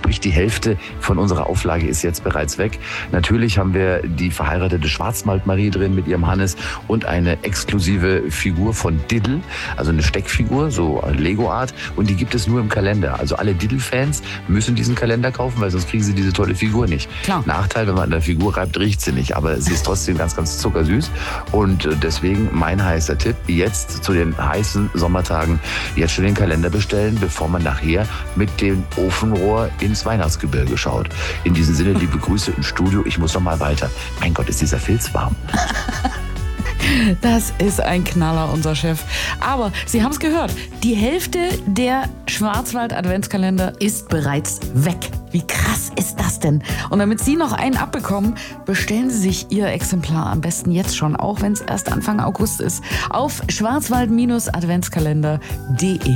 Sprich, die Hälfte von unserer Auflage ist jetzt bereits weg. Natürlich haben wir die verheiratete Schwarzwaldmarie drin mit ihrem Hannes und eine exklusive Figur von Diddle, also eine Steckfigur, so Lego-Art. Und die gibt es nur im Kalender. Also alle Diddle-Fans müssen diesen Kalender kaufen, weil sonst kriegen sie diese tolle Figur nicht. Klar. Nachteil, wenn man an der Figur reibt, riecht sie nicht. Aber sie ist trotzdem ganz, ganz zuckersüß. Und deswegen mein heißer Tipp, jetzt zu den heißen Sommertagen, jetzt schon den Kalender bestellen, bevor man nachher mit dem Ofenrohr ins Weihnachtsgebirge schaut. In diesem Sinne, liebe Grüße im Studio. Ich muss noch mal weiter. Mein Gott, ist dieser Filz warm. Das ist ein Knaller, unser Chef. Aber Sie haben es gehört, die Hälfte der Schwarzwald-Adventskalender ist bereits weg. Wie krass ist das denn? Und damit Sie noch einen abbekommen, bestellen Sie sich Ihr Exemplar am besten jetzt schon, auch wenn es erst Anfang August ist, auf schwarzwald-adventskalender.de.